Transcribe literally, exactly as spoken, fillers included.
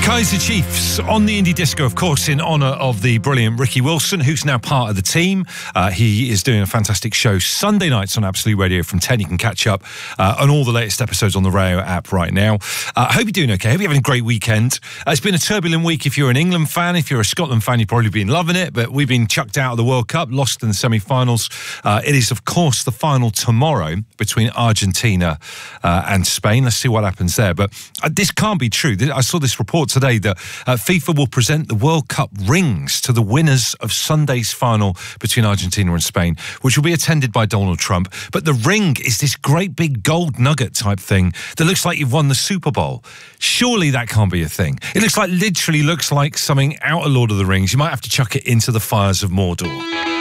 Kaiser Chiefs on the Indie Disco, of course, in honour of the brilliant Ricky Wilson, who's now part of the team. Uh, he is doing a fantastic show Sunday nights on Absolute Radio from ten. You can catch up uh, on all the latest episodes on the Rayo app right now. I uh, hope you're doing okay. Hope you're having a great weekend. Uh, it's been a turbulent week if you're an England fan. If you're a Scotland fan, you've probably been loving it, but we've been chucked out of the World Cup, lost in the semi-finals. Uh, it is, of course, the final tomorrow between Argentina uh, and Spain. Let's see what happens there. But uh, this can't be true. I saw this report today that uh, FIFA will present the World Cup rings to the winners of Sunday's final between Argentina and Spain, which will be attended by Donald Trump. But the ring is this great big gold nugget type thing that looks like you've won the Super Bowl. Surely that can't be a thing. It looks like, literally looks like something out of Lord of the Rings. You might have to chuck it into the fires of Mordor.